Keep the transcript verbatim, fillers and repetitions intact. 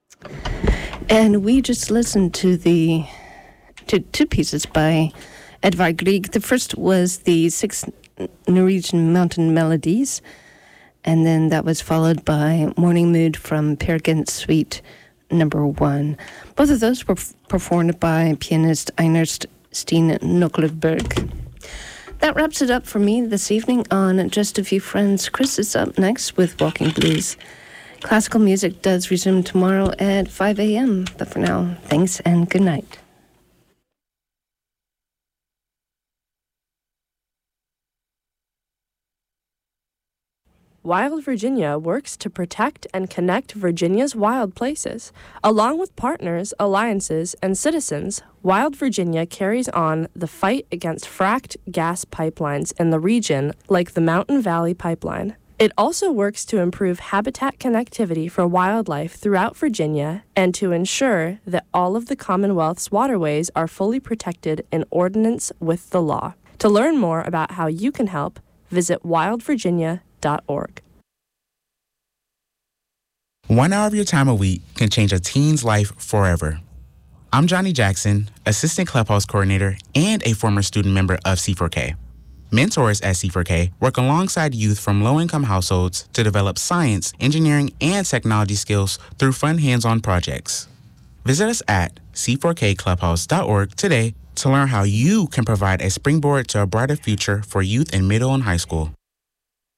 And we just listened to the to two pieces by Edvard Grieg. The first was the Six Norwegian Mountain Melodies, and then that was followed by Morning Mood from Peer Gynt Suite Number One. Both of those were f- performed by pianist Einar Steen Nøkkelberg. That wraps it up for me this evening on Just a Few Friends. Chris is up next with Walking Blues. Classical music does resume tomorrow at five a.m. But for now, thanks and good night. Wild Virginia works to protect and connect Virginia's wild places. Along with partners, alliances, and citizens, Wild Virginia carries on the fight against fracked gas pipelines in the region, like the Mountain Valley Pipeline. It also works to improve habitat connectivity for wildlife throughout Virginia and to ensure that all of the Commonwealth's waterways are fully protected in ordinance with the law. To learn more about how you can help, visit wild virginia dot org. One hour of your time a week can change a teen's life forever. I'm Johnny Jackson, Assistant Clubhouse Coordinator and a former student member of C four K. Mentors at C four K work alongside youth from low-income households to develop science, engineering, and technology skills through fun hands-on projects. Visit us at c four k clubhouse dot org today to learn how you can provide a springboard to a brighter future for youth in middle and high school.